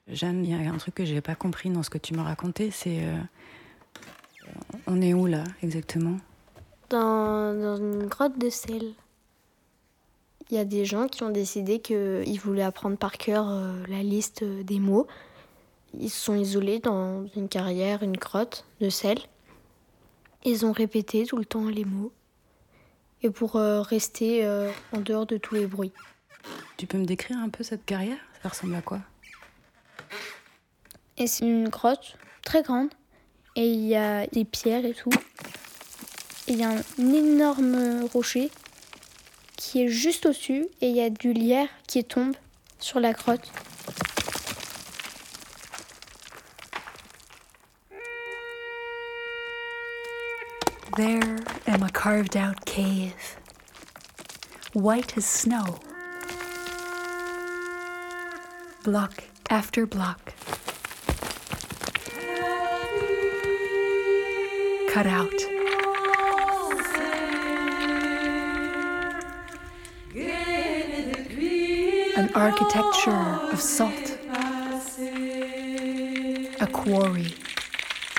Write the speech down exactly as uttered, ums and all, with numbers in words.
Jeanne, il y a un truc que j'ai pas compris dans ce que tu me racontais, c'est... Euh, on est où là, exactement ? Dans, dans une grotte de sel. Il y a des gens qui ont décidé qu'ils voulaient apprendre par cœur euh, la liste des mots. Ils se sont isolés dans une carrière, une grotte de sel. Ils ont répété tout le temps les mots. Et pour euh, rester euh, en dehors de tous les bruits. Tu peux me décrire un peu cette carrière ? Ça ressemble à quoi ? Et c'est une grotte très grande. Et il y a des pierres et tout. Et il y a un énorme rocher qui est juste au-dessus. Et il y a du lierre qui tombe sur la grotte. There am a carved-out cave, white as snow. Block after block. Cut out. An architecture of salt. A quarry.